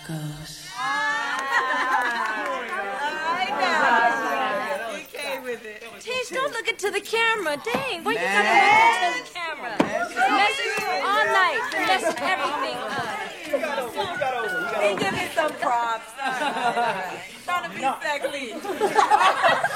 goes. I know. He came with it. Teach, don't look into the camera. Dang, why you gotta look into the camera? Messing all night, messing everything up. He give me some props. Trying to be sexy.